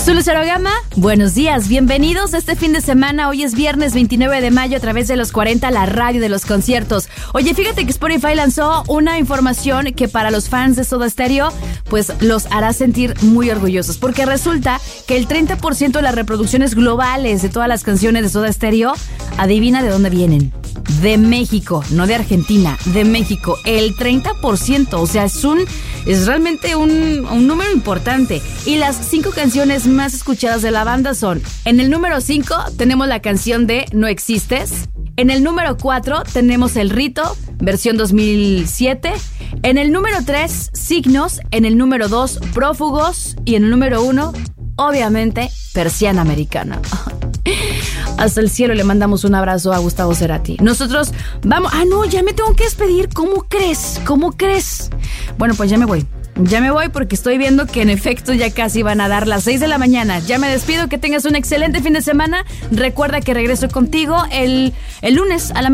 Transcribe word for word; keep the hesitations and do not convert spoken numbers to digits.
Soy Lucero Gama, buenos días, bienvenidos a este fin de semana. Hoy es viernes veintinueve de mayo a través de los cuarenta, la radio de los conciertos. Oye, fíjate que Spotify lanzó una información que para los fans de Soda Stereo pues los hará sentir muy orgullosos, porque resulta que el treinta por ciento de las reproducciones globales de todas las canciones de Soda Stereo, adivina de dónde vienen. De México, no de Argentina, de México, el treinta por ciento, o sea, es un es realmente un, un número importante. Y las cinco canciones más escuchadas de la banda son: en el número cinco tenemos la canción de No Existes, en el número cuatro tenemos El Rito, versión dos mil siete, en el número tres, Signos, en el número dos, Prófugos, y en el número uno, obviamente, Persiana Americana. Hasta el cielo le mandamos un abrazo a Gustavo Cerati. Nosotros vamos... Ah, no, ya me tengo que despedir. ¿Cómo crees? ¿Cómo crees? Bueno, pues ya me voy. Ya me voy porque estoy viendo que en efecto ya casi van a dar las seis de la mañana. Ya me despido, que tengas un excelente fin de semana. Recuerda que regreso contigo el, el lunes a la